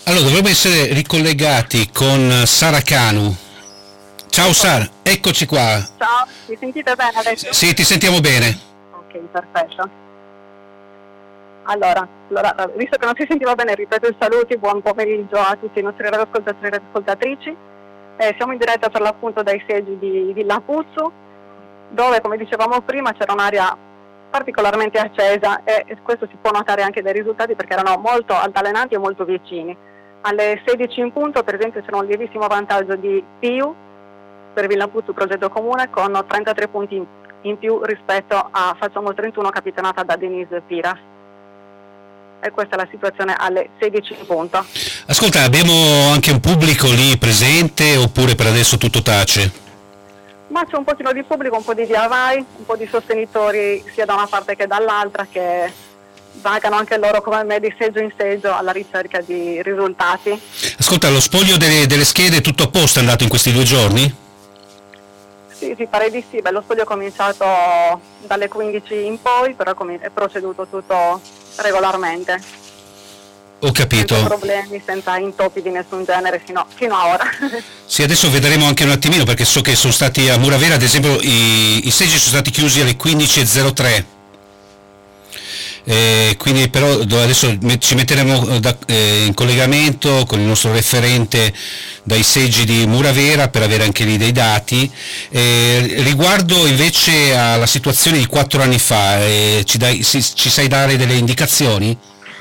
Allora, dovremmo essere ricollegati con Sara Canu. Ciao Ecco, Sara, eccoci qua. ciao, mi sentite bene adesso? Sì, ti sentiamo bene. Ok, perfetto. Allora, visto che non si sentiva bene, ripeto i saluti, buon pomeriggio a tutti i nostri radioascoltatori e radioascoltatrici. Siamo in diretta per l'appunto dai seggi di Villa Puzzu, dove, come dicevamo prima, c'era un'area particolarmente accesa e questo si può notare anche dai risultati perché erano molto altalenanti e molto vicini. Alle 16 in punto, per esempio, c'era un lievissimo vantaggio di PIU per Villa Puzzu Progetto Comune con 33 punti in più rispetto a Facciamo 31 capitanata da Denise Piras. E questa è la situazione alle 16 in punto. Ascolta, abbiamo anche un pubblico lì presente oppure per adesso tutto tace? Ma c'è un pochino di pubblico, un po' di via vai, un po' di sostenitori sia da una parte che dall'altra che vagano anche loro come me di seggio in seggio alla ricerca di risultati. Ascolta, lo spoglio delle schede è tutto a posto, è andato in questi 2 giorni? Sì, pare di sì. Beh, lo spoglio è cominciato dalle 15 in poi, però è proceduto tutto regolarmente. Ho capito. Senza problemi, senza intoppi di nessun genere fino a ora. Sì, adesso vedremo anche un attimino perché so che sono stati a Muravera, ad esempio, i seggi sono stati chiusi alle 15.03. Quindi però adesso ci metteremo in collegamento con il nostro referente dai seggi di Muravera per avere anche lì dei dati. Riguardo invece alla situazione di 4 anni fa, ci sai dare delle indicazioni?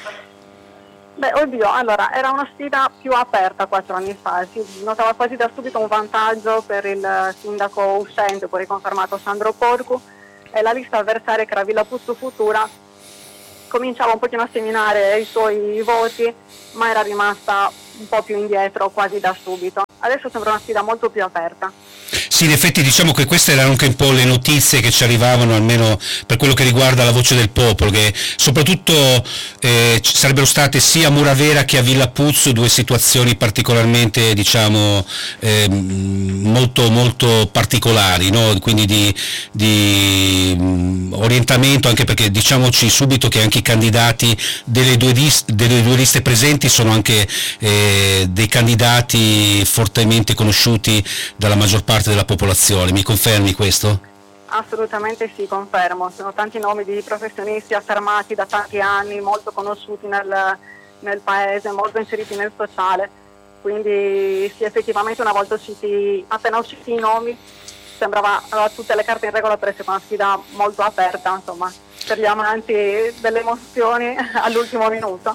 Beh, oddio, allora, era una sfida più aperta 4 anni fa, si notava quasi da subito un vantaggio per il sindaco uscente, poi riconfermato Sandro Porcu, e la lista avversaria che era Villa Puzzu Futura cominciava un pochino a seminare i suoi voti, ma era rimasta un po' più indietro quasi da subito. Adesso sembra una sfida molto più aperta. Sì, in effetti diciamo che queste erano anche un po' le notizie che ci arrivavano, almeno per quello che riguarda la voce del popolo, che soprattutto ci sarebbero state sia a Muravera che a Villa Puzzu due situazioni particolarmente, diciamo, molto, molto particolari, no? Quindi di orientamento, anche perché diciamoci subito che anche i candidati delle due liste presenti sono anche dei candidati fortemente conosciuti dalla maggior parte della popolazione. Mi confermi questo? Assolutamente sì, confermo. Sono tanti nomi di professionisti affermati da tanti anni, molto conosciuti nel paese, molto inseriti nel sociale. Quindi sì, effettivamente una volta appena usciti i nomi, sembrava aveva tutte le carte in regola per essere una sfida molto aperta, insomma, per gli amanti delle emozioni all'ultimo minuto.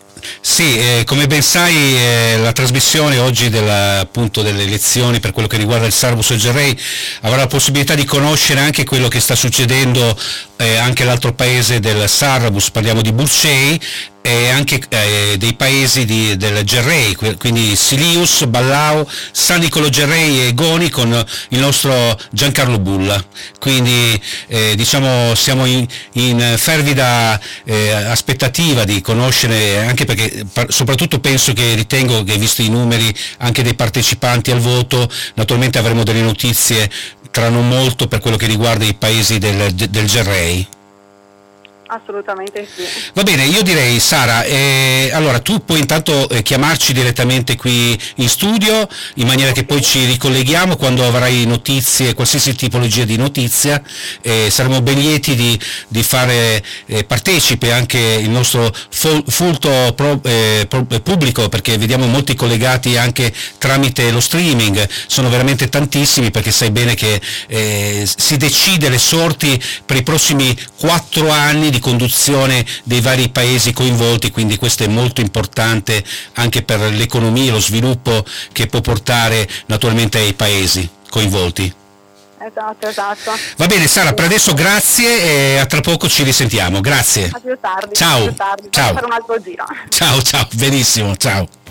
Sì, come ben sai la trasmissione oggi appunto delle elezioni per quello che riguarda il Sarbus e il Gerrei avrà la possibilità di conoscere anche quello che sta succedendo anche all'altro paese del Sarbus, parliamo di Burcei, e anche dei paesi del Gerrei, quindi Silius, Ballau, San Nicolo Gerrei e Goni con il nostro Giancarlo Bulla. Quindi diciamo siamo in fervida aspettativa di conoscere, anche perché soprattutto ritengo che visto i numeri anche dei partecipanti al voto, naturalmente avremo delle notizie tra non molto per quello che riguarda i paesi del Gerrei. Assolutamente sì. Va bene, io direi Sara, allora tu puoi intanto chiamarci direttamente qui in studio in maniera che poi ci ricolleghiamo quando avrai notizie, qualsiasi tipologia di notizia, saremo ben lieti di fare partecipe anche il nostro folto pubblico, perché vediamo molti collegati anche tramite lo streaming, sono veramente tantissimi, perché sai bene che si decide le sorti per i prossimi 4 anni di conduzione dei vari paesi coinvolti, quindi questo è molto importante anche per l'economia e lo sviluppo che può portare naturalmente ai paesi coinvolti. Esatto. Va bene Sara, per adesso grazie e a tra poco ci risentiamo, grazie. A più tardi. Ciao. A più tardi. Ciao. Fare un altro giro. Ciao, benissimo, ciao.